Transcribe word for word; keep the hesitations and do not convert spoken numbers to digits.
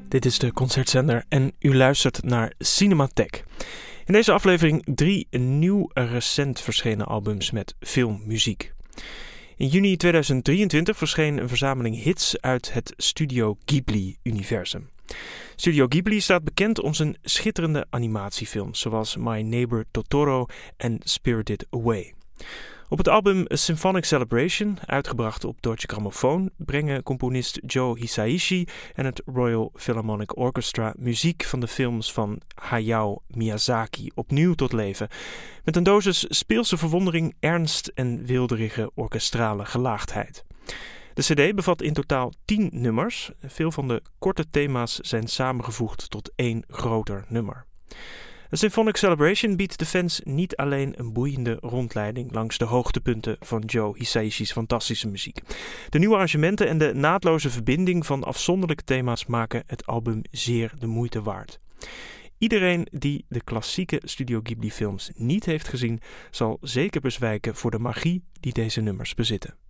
Dit is de Concertzender en u luistert naar Cinematheek. In deze aflevering drie nieuw recent verschenen albums met filmmuziek. In juni tweeduizend drieëntwintig verscheen een verzameling hits uit het Studio Ghibli-universum. Studio Ghibli staat bekend om zijn schitterende animatiefilms zoals My Neighbor Totoro en Spirited Away. Op het album A Symphonic Celebration, uitgebracht op Deutsche Grammophon, brengen componist Joe Hisaishi en het Royal Philharmonic Orchestra muziek van de films van Hayao Miyazaki opnieuw tot leven, met een dosis speelse verwondering, ernst en weelderige orkestrale gelaagdheid. De cd bevat in totaal tien nummers. Veel van de korte thema's zijn samengevoegd tot één groter nummer. A Symphonic Celebration biedt de fans niet alleen een boeiende rondleiding langs de hoogtepunten van Joe Hisaishi's fantastische muziek. De nieuwe arrangementen en de naadloze verbinding van afzonderlijke thema's maken het album zeer de moeite waard. Iedereen die de klassieke Studio Ghibli films niet heeft gezien, zal zeker bezwijken voor de magie die deze nummers bezitten.